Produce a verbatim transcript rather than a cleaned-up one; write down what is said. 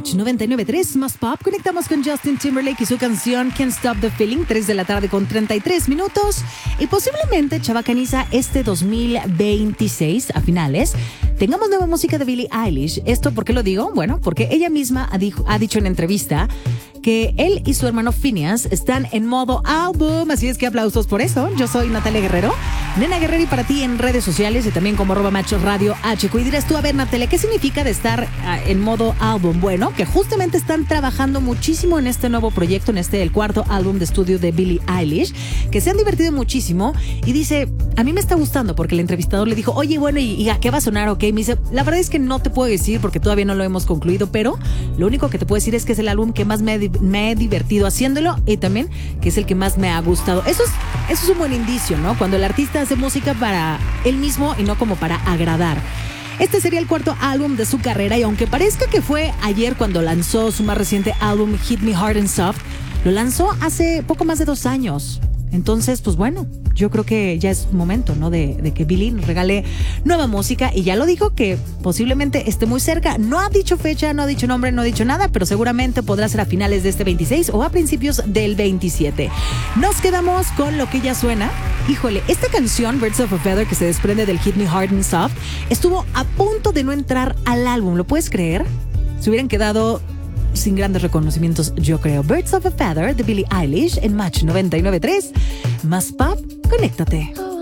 Match noventa y nueve punto tres más pop. Conectamos con Justin Timberlake y su canción Can't Stop the Feeling, tres de la tarde con treinta y tres minutos. Y posiblemente, Chavacaniza, este dos mil veintiséis, a finales, tengamos nueva música de Billie Eilish. ¿Esto por qué lo digo? Bueno, porque ella misma ha, dijo, ha dicho en entrevista que él y su hermano Phineas están en modo álbum, así es que aplausos por eso. Yo soy Natalia Guerrero, Nena Guerrero, y para ti en redes sociales y también como arroba macho radio H. Y dirás tú, a ver, Natalia, ¿qué significa de estar uh, en modo álbum? Bueno, que justamente están trabajando muchísimo en este nuevo proyecto, en este, el cuarto álbum de estudio de Billie Eilish, que se han divertido muchísimo, y dice, a mí me está gustando, porque el entrevistador le dijo, oye, bueno, ¿y, y a qué va a sonar? Ok, me dice, la verdad es que no te puedo decir porque todavía no lo hemos concluido, pero lo único que te puedo decir es que es el álbum que más me ha me he divertido haciéndolo y también que es el que más me ha gustado. Eso es, eso es un buen indicio, ¿no? Cuando el artista hace música para él mismo y no como para agradar. Este sería el cuarto álbum de su carrera, y aunque parezca que fue ayer cuando lanzó su más reciente álbum Hit Me Hard and Soft, lo lanzó hace poco más de dos años. Entonces, pues bueno, yo creo que ya es momento, ¿no? De, de que Billie nos regale nueva música, y ya lo dijo que posiblemente esté muy cerca. No ha dicho fecha, no ha dicho nombre, no ha dicho nada, pero seguramente podrá ser a finales de este veintiséis o a principios del veintisiete. Nos quedamos con lo que ya suena. Híjole, esta canción, Birds of a Feather, que se desprende del Hit Me Hard and Soft, estuvo a punto de no entrar al álbum. ¿Lo puedes creer? Se hubieran quedado sin grandes reconocimientos, yo creo. Birds of a Feather de Billie Eilish en Match noventa y nueve punto tres. Más pop, conéctate.